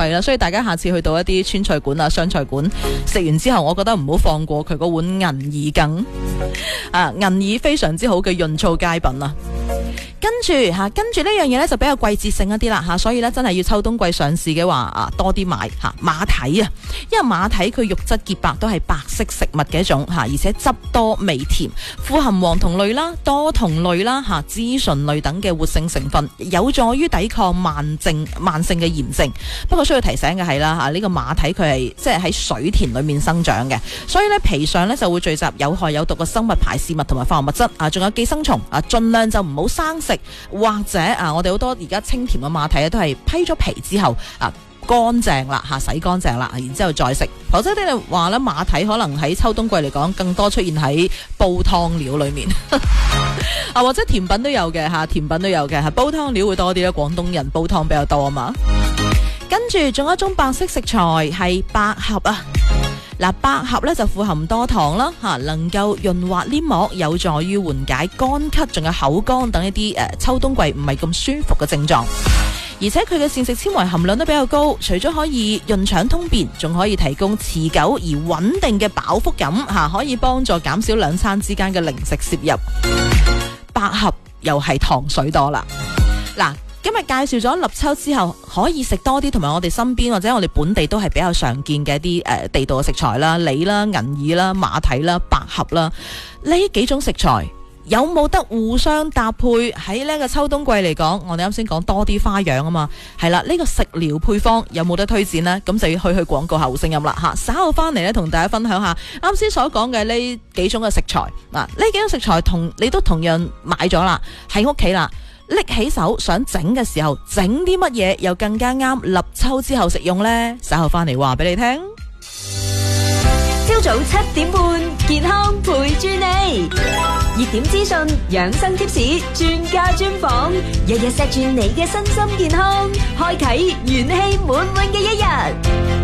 貴啦，所以大家下次去到一啲川菜館啊、湘菜館食完之後，我覺得唔好放過佢嗰碗銀耳羹啊，銀耳非常之好嘅潤燥佳品啊。跟住呢樣嘢呢就比較季節性一啲啦，所以呢真係要秋冬季上市嘅話多啲買馬蹄啊，因為馬蹄佢肉質潔白，都係白色食物嘅一種而且汁多味甜，富含黃酮類啦、多酮類啦、脂醇類等嘅活性成分，有助於抵抗慢性嘅炎症。不過需要提醒嘅係啦，呢個馬蹄佢係即係喺水田裏面生長嘅，所以呢皮上呢就會聚集有害有毒嘅生物排泄物同埋化學物質仲有寄生蟲盡量就唔好生食，或者我哋好多而家清甜嘅馬蹄都係批咗皮之後乾淨啦洗乾淨啦，然之後再食。否則啲人話咧，馬蹄可能喺秋冬季嚟講更多出現喺煲湯料裏面或者甜品都有嘅煲湯料會多啲啦，廣東人煲湯比較多啊嘛。跟住仲有一種白色食材係百合啊。百合咧就富含多糖啦，能夠潤滑黏膜，有助於緩解乾咳，仲有口乾等一啲秋冬季唔係咁舒服嘅症狀。而且佢嘅膳食纖維含量都比較高，除咗可以潤腸通便，仲可以提供持久而穩定嘅飽腹感，可以幫助減少兩餐之間嘅零食攝入。百合又係糖水多啦。今日介紹咗立秋之後可以食多啲，同埋我哋身邊或者我哋本地都係比較常見嘅一啲地道嘅食材啦，梨啦、銀耳啦、馬蹄啦、百合啦，呢幾種食材有冇得互相搭配？喺呢個秋冬季嚟講，我哋啱先講多啲花樣啊嘛，係啦，呢個食療配方有冇得推薦呢？咁就要去廣告後聲音啦。稍後翻嚟呢，同大家分享下啱先所講嘅呢幾種嘅食材。呢幾種食材你都同樣買咗啦，喺屋企啦。拎起手想整嘅時候，整啲乜嘢又更加啱立秋之後食用呢？稍後翻嚟話俾你聽。 朝早7:30，健康陪住你，熱點資訊、養生貼士、專家專訪，日日錫住你嘅身心健康，開啟元氣滿滿嘅一日。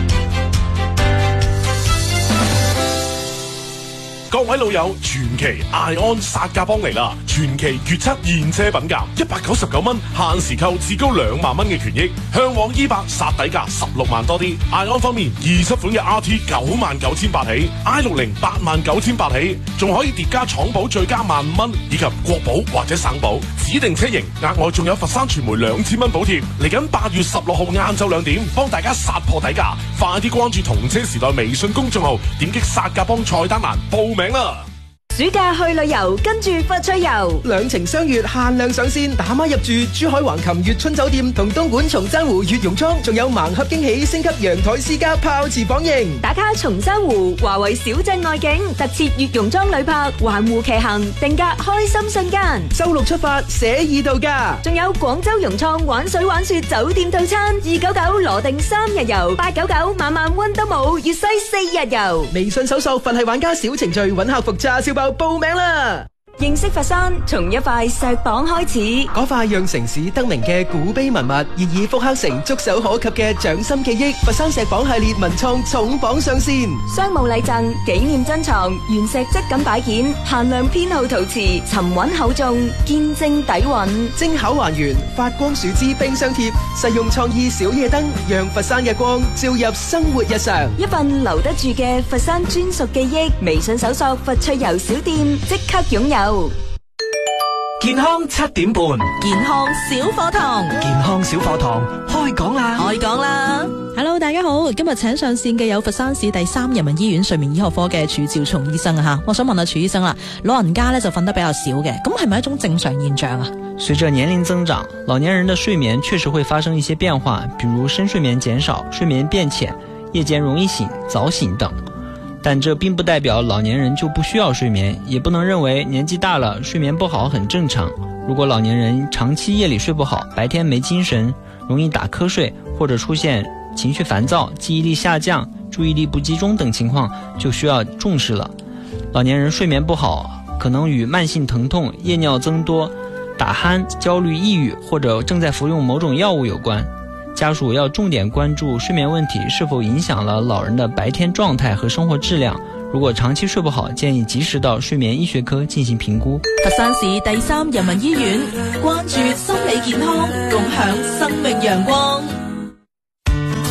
各位老友，傳奇艾安殺價幫嚟啦！傳奇決測現車品價199蚊，限時購至高2萬蚊嘅權益，向往E8殺底價16萬多啲。艾安方面，27款嘅 RT 99,800起，i60 89,800起，仲可以疊加廠保最加15000蚊，以及國保或者省保指定車型，額外仲有佛山傳媒2000蚊補貼。嚟緊8月16號晏晝2點，幫大家殺破底價，快啲關注同車時代微信公眾號，點擊殺價幫菜單欄報名啦！ 暑假去旅遊，跟住佛趣遊， 兩情相悅限量上線，打孖入住珠海橫琴悅春酒店同東莞松山湖悅榕莊，仲有盲盒驚喜，升級陽台私家泡池房型， 打卡松山湖華為小鎮外景，特設悅榕莊旅泊環湖騎行，定格開心瞬間。 周6出發，寫意度假， 仲有廣州融創玩水玩雪酒店套餐，299羅定3日遊，899晚晚溫都冇，粵西4日遊。 微信搜索佛系玩家小程序，揾客服炸燒包報名啦！ 認識佛山，從一塊石榜開始。 嗰塊讓城市得名嘅古碑文物，現已復刻成觸手可及嘅掌心記憶。佛山石榜系列文創重磅上線， 商務禮贈、紀念珍藏、原石質感擺件、限量編號陶瓷，沉穩厚重，見證底蘊。 精巧還原，發光樹枝冰箱貼，實用創意小夜燈，讓佛山嘅光照入生活日常。 一份留得住嘅佛山專屬記憶，微信搜索佛趣遊小店，即刻擁有。 健康7:30， 健康小課堂， 健康小課堂開講啦！ 開講啦 ！Hello， 大家好，今日請上線嘅有佛山市第3人民醫院睡眠醫學科嘅褚兆松醫生啊，我想問下褚醫生啦，老人家咧就瞓得比較少嘅，咁係咪一種正常現象啊？ 隨着年齡增長，老年人的睡眠確實會發生一些變化，比如深睡眠減少、睡眠變淺、夜間容易醒、早醒等。但這並不代表老年人就不需要睡眠，也不能認為年紀大了睡眠不好很正常。如果老年人長期夜裡睡不好，白天沒精神，容易打瞌睡，或者出現情緒煩躁、記憶力下降、注意力不集中等情況，就需要重視了。老年人睡眠不好可能與慢性疼痛、夜尿增多、打鼾、焦慮、抑鬱或者正在服用某種藥物有關。家屬要重點關注睡眠問題是否影響了老人的白天狀態和生活質量。如果長期睡不好，建議及時到睡眠醫學科進行評估。 佛山市第3人民醫院，關注心理健康，共享生命陽光。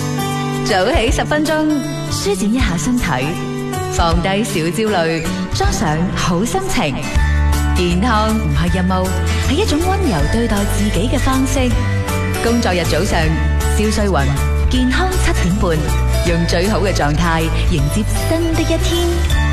早起10分鐘，舒展一下身體，放低小焦慮，裝上好心情。健康唔係任務，係一種溫柔對待自己嘅方式。工作日早上，蕭瑞雲，健康7點半，用最好嘅狀態迎接新的一天。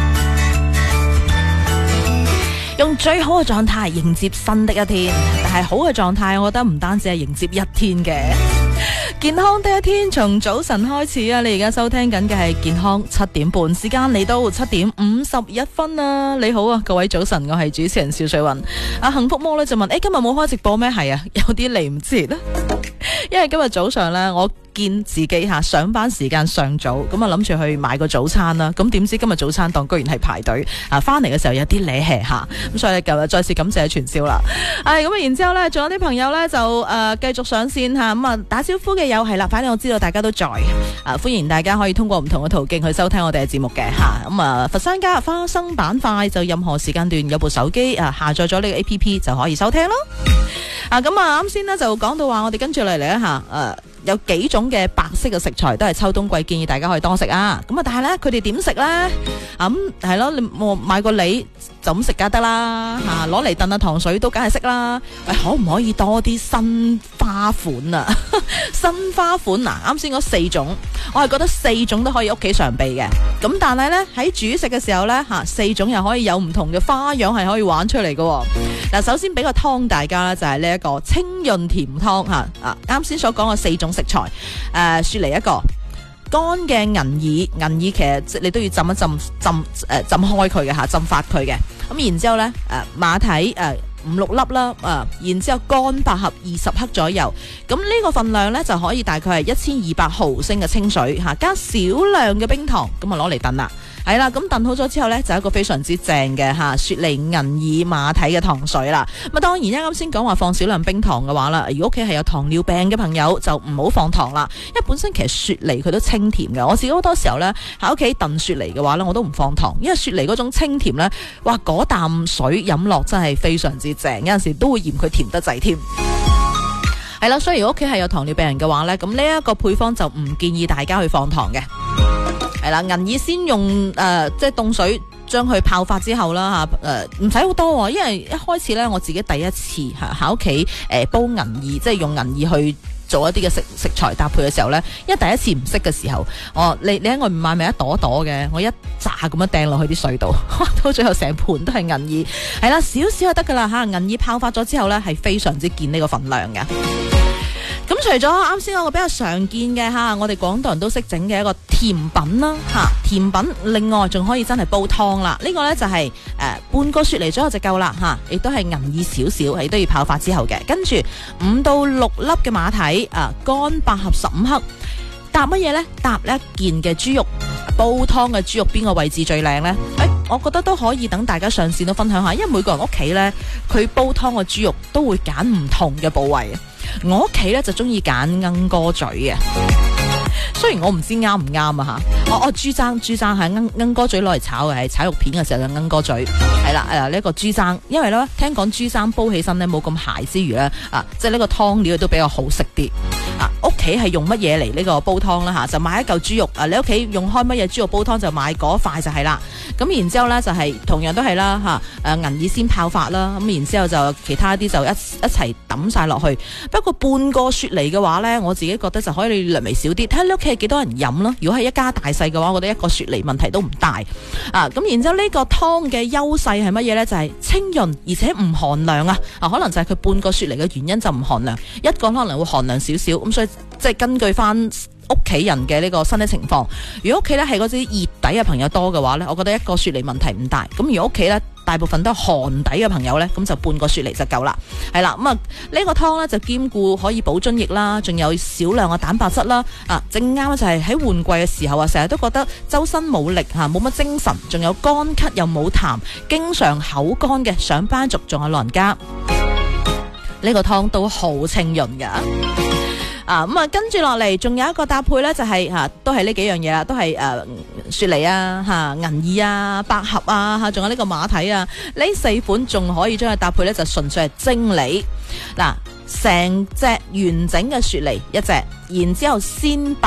用最好嘅狀態迎接新的一天，但係好嘅狀態，我覺得唔單止係迎接一天嘅。健康的一天從早晨開始啊！你而家收聽緊嘅係健康7點半，時間嚟到7點51分啊！你好啊，各位早晨，我係主持人邵瑞雲。幸福魔咧就問：今日冇開直播咩？係啊，有啲嚟唔切啦。因為今日早上咧，我見自己上班時間上早，咁啊諗住去買個早餐啦。咁點知今日早餐檔居然係排隊翻嚟嘅時候有啲咧氣下，咁所以今日再次感謝傳銷啦。咁然之後咧，仲有啲朋友咧就繼續上線咁啊打招呼嘅有係啦，反正我知道大家都在歡迎大家可以通過唔同嘅途徑去收聽我哋嘅節目嘅咁啊佛山家花生板塊就任何時間段有部手機下載咗呢個 APP 就可以收聽咯。咁啱先呢就講到話我哋跟住嚟一下有幾種嘅白色嘅食材都係秋冬季建議大家可以多食啊！咁啊，但係咧佢哋點食咧？係咯，你買個梨就咁食梗得啦攞嚟燉下糖水都梗係識啦。可唔可以多啲新花款啊？新花款啱先嗰4種，我係覺得4種都可以屋企常備嘅。咁但係咧喺煮食嘅時候咧4種又可以有唔同嘅花樣係可以玩出嚟嘅。嗱，首先俾個湯大家咧，就係呢一個清潤甜湯啱先所講嘅4種食材，雪梨一個乾嘅銀耳其實你都要浸一浸浸開佢嘅浸發佢嘅。咁然之後咧馬蹄5-6粒啦，然之後乾百合20克左右。咁呢個份量咧就可以大概係1200毫升嘅清水加少量嘅冰糖，咁啊攞嚟燉啦。係啦，咁燉好咗之後呢，就係一個非常之正嘅雪梨銀耳馬蹄嘅糖水啦。咁當然啱先講話放少量冰糖嘅話啦，如果屋企係有糖尿病嘅朋友就唔好放糖啦，因為本身其實雪梨佢都清甜嘅。我自己好多時候呢，喺屋企燉雪梨嘅話呢，我都唔放糖，因為雪梨嗰種清甜呢，哇嗰啖水飲落真係非常之正，有陣時都會嫌佢甜得滯添。係啦，所以如果屋企係有糖尿病人嘅話呢，咁呢一個配方就唔建議大家去放糖嘅。係啦，銀耳先用即係凍水將佢泡發之後啦唔使好多，因為一開始咧我自己第一次喺屋企煲銀耳，即係用銀耳去做一啲嘅食材搭配嘅時候咧，因為第一次唔識嘅時候，你喺外面買咪一朵朵嘅，我一紮咁樣掟落去啲水度，到最後成盤都係銀耳。係啦，少少就得噶啦銀耳泡發咗之後咧，係非常之見呢個份量嘅。咁除咗啱先嗰個比較常見嘅我哋廣東人都識整嘅一個甜品啦甜品，另外仲可以真係煲湯啦。呢個呢就係半個雪梨左右就夠啦亦都係銀耳少少，亦都要泡發之後嘅。跟住5到6粒嘅馬蹄乾百合15克，搭乜嘢呢？搭一件嘅豬肉，煲湯嘅豬肉邊個位置最靚呢？我覺得都可以等大家上線都分享下，因為每個人屋企呢，佢煲湯嘅豬肉都會揀唔同嘅部位。我屋企咧就中意揀鶯歌嘴嘅，雖然我唔知啱唔啱豬踭係鶯歌嘴攞嚟炒嘅，係炒肉片嘅時候嘅鶯歌嘴係啦。呢個豬踭，因為咧聽講豬踭煲起身咧冇咁柴之餘咧即係呢個湯料都比較好食啲。屋企係用乜嘢嚟呢個煲湯啦就買一嚿豬肉你屋企用開乜嘢豬肉煲湯就買嗰塊就係啦。咁然之後咧就係同樣都係啦銀耳先泡發啦，咁然之後就其他啲就一齊抌晒落去。不過半個雪梨嘅話咧，我自己覺得就可以略微少啲，睇下你屋企係幾多人飲咯。如果係一家大細嘅話，我覺得一個雪梨問題都唔大咁然之後呢個湯嘅優勢係乜嘢咧？就係清潤而且唔寒涼可能就係佢半個雪梨嘅原因就唔寒涼，一個可能會寒涼少少，咁所以即係根據翻屋企人嘅呢個身體情況，如果屋企咧係嗰啲熱底嘅朋友多嘅話咧，我覺得一個雪梨問題唔大。咁如果屋企咧大部分都係寒底嘅朋友咧，咁就半個雪梨就夠啦。係啦，咁呢個湯咧就兼顧可以補津液啦，仲有少量嘅蛋白質啦。正啱就係喺換季嘅時候成日都覺得周身冇力冇乜精神，仲有乾咳又冇痰，經常口乾嘅上班族，仲有老人家，呢個湯都好清潤噶。跟住落嚟，仲有一個搭配呢，就係都係呢幾樣嘢啦，都係雪梨銀耳百合仲有呢個馬蹄呢4款，仲可以將佢搭配呢，就純粹係蒸梨。成隻完整嘅雪梨一隻，然之後鮮百合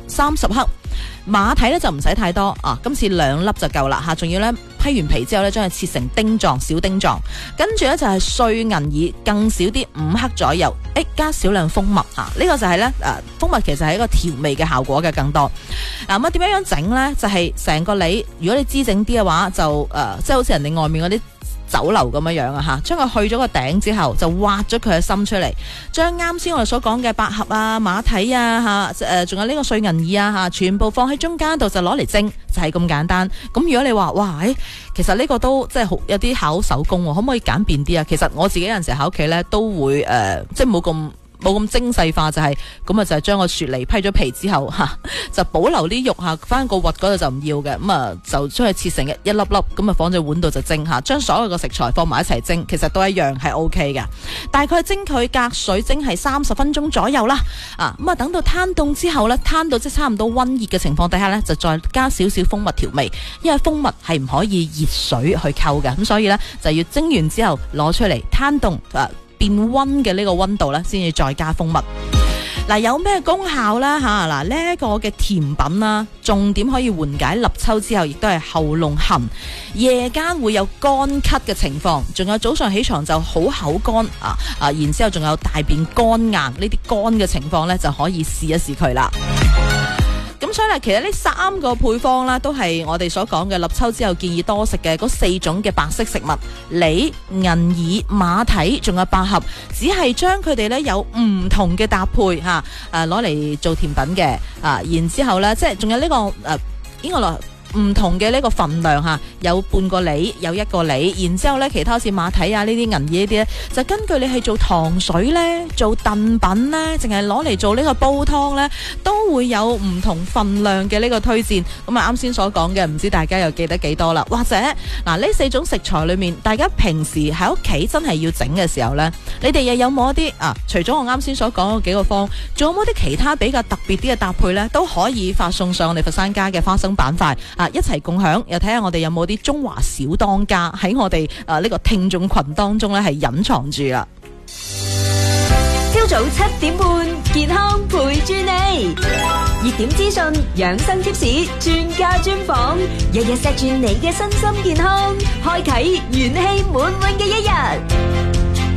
30克。馬蹄咧就唔使太多啊，今次2粒就夠啦吓，仲要咧批完皮之後咧將佢切成丁狀、小丁狀，跟住咧就係碎銀耳，更少啲5克左右，加少量蜂蜜啊，呢個就係咧蜂蜜其實係一個調味嘅效果嘅更多。嗱咁點樣整咧？就係成個梨，如果你知整啲嘅話，就即係好似人哋外面嗰啲酒樓咁樣啊吓，將佢去咗個頂之後，就挖咗佢嘅心出嚟，將啱先我哋所講嘅百合啊、馬蹄啊吓，仲有呢個碎銀耳啊吓，全部放喺中間度就攞嚟蒸，就係咁簡單。咁如果你話哇，其實呢個都即係好有啲考手工，可唔可以簡便啲啊？其實我自己有陣時喺屋企咧都會即係冇咁精細化，就係咁啊，就係將個雪梨批咗皮之後就保留啲肉翻個核嗰度就唔要嘅，咁啊就將佢切成一粒粒，咁啊放喺碗度就蒸將所有嘅食材放埋一齊蒸，其實都一樣係 OK 嘅。大概蒸佢隔水蒸係30分鐘左右啦，咁啊等到攤凍之後呢，攤到即係差唔多溫熱嘅情況底下呢，就再加少少蜂蜜調味，因為蜂蜜係唔可以熱水去溝嘅，咁所以呢，就要蒸完之後攞出嚟攤凍變溫嘅呢個溫度呢，先至再加蜂蜜。有咩功效呢？呢一個嘅甜品啦，重點可以緩解立秋之後，亦都係喉嚨痕，夜間會有乾咳嘅情況，仲有早上起床就好口乾然之後仲有大便乾硬呢啲乾嘅情況呢，就可以試一試佢啦。咁所以咧，其實呢3個配方咧，都係我哋所講嘅立秋之後建議多食嘅嗰4種嘅白色食物：梨、銀耳、馬蹄，仲有百合。只係將佢哋咧有唔同嘅搭配攞嚟做甜品嘅然之後咧，即係仲有呢個應該落唔同嘅呢個份量有半個梨，有1個梨，然之後咧其他好似馬蹄呢啲銀耳呢啲咧，就根據你係做糖水咧、做燉品咧，淨係攞嚟做呢個煲湯咧，都會有唔同份量嘅呢個推薦。咁啱先所講嘅，唔知大家又記得幾多啦？或者呢4種食材裏面，大家平時喺屋企真係要整嘅時候咧，你哋又有冇一啲除咗我啱先所講嗰幾個方，仲有冇啲其他比較特別啲嘅搭配咧？都可以發送上我哋佛山家嘅花生板塊一齊共享，又睇下我哋有冇啲中華小當家喺我哋呢個聽眾群當中咧係隱藏住啦。 朝早7點半，健康陪住你，熱點資訊、養生貼士、專家專訪，日日錫住你嘅身心健康，開啟元氣滿滿嘅一日。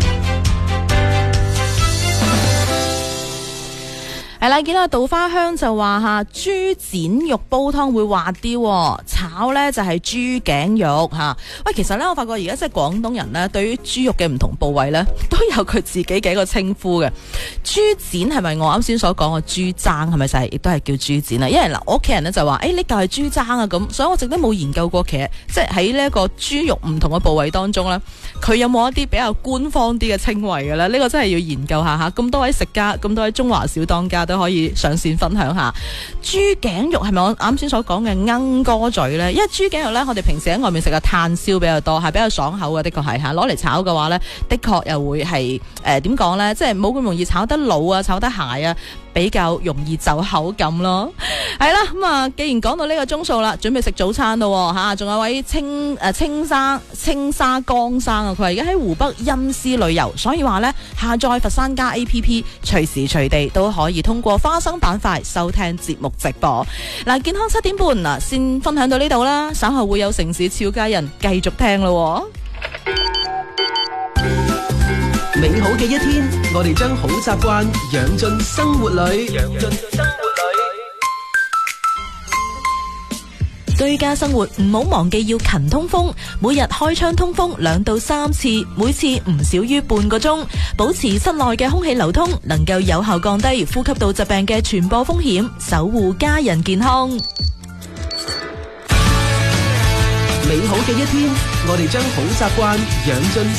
係啦，見到稻花香就話豬展肉煲湯會滑啲，炒呢就係豬頸肉喂，其實呢，我發覺而家即係廣東人呢，對於豬肉嘅唔同部位呢，都有佢自己嘅一個稱呼嘅。豬展係咪我啱先所講嘅豬踭係咪就係亦都係叫豬展啊？因為我屋企人呢就話呢嚿係豬踭啊咁，所以我直都冇研究過，其實即係喺呢一個豬肉唔同嘅部位當中呢，佢有冇一啲比較官方啲嘅稱謂嘅咧？呢個真係要研究下。咁多位食家，咁多位中華小當家都可以上線分享下。豬頸肉係咪我啱先所講嘅鶯歌嘴呢？因為豬頸肉呢，我哋平時喺外面食嘅炭燒比較多，係比較爽口嘅，的確係攞嚟炒嘅話呢，的確又會係點講呢？即係冇咁容易炒得老啊，炒得鞋啊，比較容易就口感咯。係啦，咁既然講到呢個鐘數啦，準備食早餐咯仲有位青沙江生佢話而家喺湖北恩施旅遊，所以話呢，下載佛山家 APP， 隨時隨地都可以通過花生板塊收聽節目直播。健康7點半先分享到呢度啦，稍後會有城市俏佳人繼續聽咯。 美好嘅一天，我哋將好習慣養進生活裏。 居家生活唔好忘記要勤通風，每日開窗通風2到3次，每次唔少於半個鐘，保持室內嘅空氣流通，能夠有效降低呼吸道疾病嘅傳播風險，守護家人健康。 美好嘅一天，我哋將好習慣養進